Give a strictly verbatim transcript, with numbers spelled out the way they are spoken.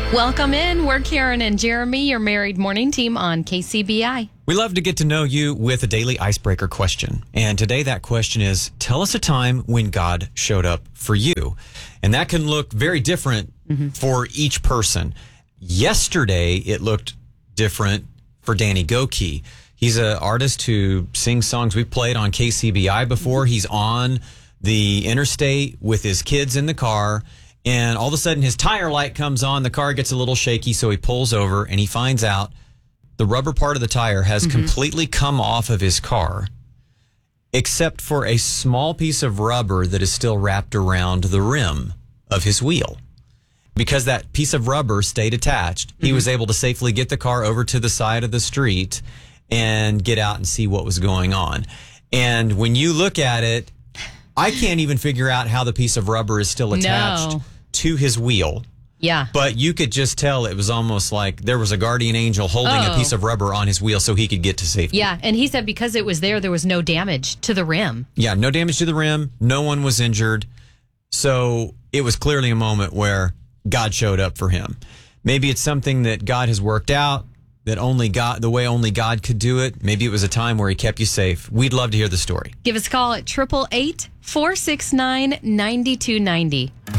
Welcome in. We're Karen and Jeremy, your married morning team on K C B I. We love to get to know you with a daily icebreaker question. And today that question is, tell us a time when God showed up for you. And that can look very different mm-hmm. for each person. Yesterday, it looked different for Danny Gokey. He's an artist who sings songs we've played on K C B I before. He's on the interstate with his kids in the car. And all of a sudden, his tire light comes on. The car gets a little shaky, so he pulls over, and he finds out the rubber part of the tire has mm-hmm. completely come off of his car, except for a small piece of rubber that is still wrapped around the rim of his wheel. Because that piece of rubber stayed attached, mm-hmm. he was able to safely get the car over to the side of the street and get out and see what was going on. And when you look at it, I can't even figure out how the piece of rubber is still attached no. to his wheel. Yeah. But you could just tell it was almost like there was a guardian angel holding oh. a piece of rubber on his wheel so he could get to safety. Yeah, and he said because it was there, there was no damage to the rim. Yeah, no damage to the rim. No one was injured. So it was clearly a moment where God showed up for him. Maybe it's something that God has worked out, that only God, the way only God could do it. Maybe it was a time where he kept you safe. We'd love to hear the story. Give us a call at eight eight eight, four six nine, nine two nine zero.